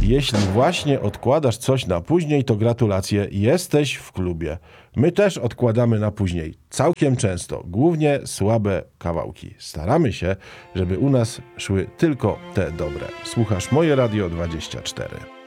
Jeśli właśnie odkładasz coś na później, to gratulacje, jesteś w klubie. My też odkładamy na później, całkiem często, głównie słabe kawałki. Staramy się, żeby u nas szły tylko te dobre. Słuchasz Moje Radio 24.